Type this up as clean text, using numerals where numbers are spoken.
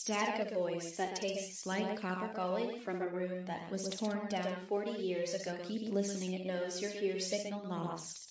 static a voice that tastes like copper calling from a room that was torn down 40 years ago. Keep listening, it knows your ear signal lost.